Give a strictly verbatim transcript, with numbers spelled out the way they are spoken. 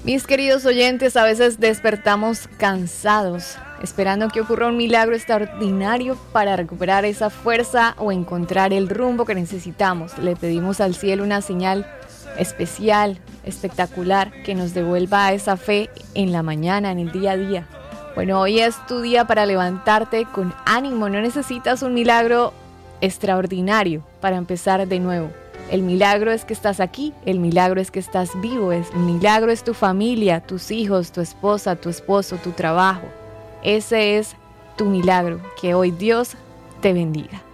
Mis queridos oyentes, a veces despertamos cansados, esperando que ocurra un milagro extraordinario para recuperar esa fuerza o encontrar el rumbo que necesitamos. Le pedimos al cielo una señal especial, espectacular, que nos devuelva esa fe en la mañana, en el día a día. Bueno, hoy es tu día para levantarte con ánimo, no necesitas un milagro extraordinario para empezar de nuevo. El milagro es que estás aquí, el milagro es que estás vivo, el milagro es tu familia, tus hijos, tu esposa, tu esposo, tu trabajo. Ese es tu milagro. Que hoy Dios te bendiga.